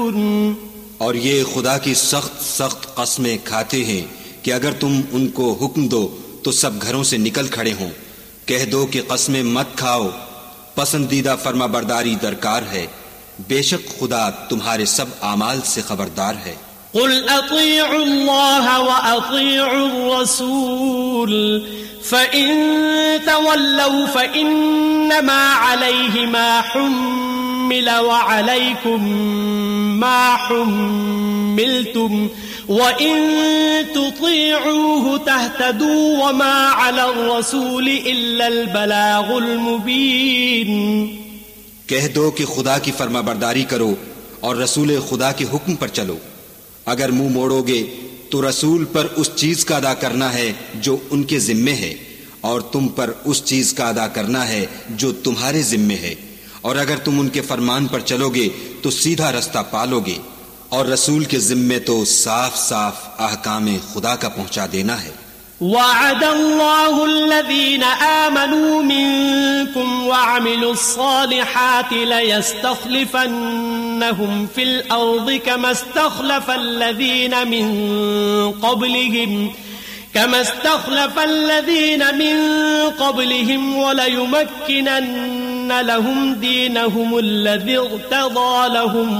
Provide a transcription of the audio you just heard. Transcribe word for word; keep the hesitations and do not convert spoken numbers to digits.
اور یہ خدا کی سخت سخت قسمیں کھاتے ہیں کہ اگر تم ان کو حکم دو تو سب گھروں سے نکل کھڑے ہوں. کہہ دو کہ قسمیں مت کھاؤ، پسندیدہ فرما برداری درکار ہے، بے شک خدا تمہارے سب اعمال سے خبردار ہے. قل اطیعوا اللہ واطیعوا الرسول فإن تولوا فإنما علیہ ما حمل وعلیکم ما حملتم وَإِن تُطِيعُوهُ تَهْتَدُوا وَمَا عَلَى الرَّسُولِ إِلَّا الْبَلَاغُ الْمُبِينُ. کہہ دو کہ خدا کی فرما برداری کرو اور رسول خدا کے حکم پر چلو. اگر منہ موڑو گے تو رسول پر اس چیز کا ادا کرنا ہے جو ان کے ذمے ہے، اور تم پر اس چیز کا ادا کرنا ہے جو تمہارے ذمے ہے. اور اگر تم ان کے فرمان پر چلو گے تو سیدھا رستہ پالو گے، اور رسول کے ذمے تو صاف صاف احکام خدا کا پہنچا دینا ہے. وعد اللہ الذین آمنوا منکم وعملوا الصالحات لیستخلفنہم فی الارض کما استخلف الذین من قبلہم كما استخلف الذين من قبلهم وليمكنن لهم دينهم الذي ارتضى لهم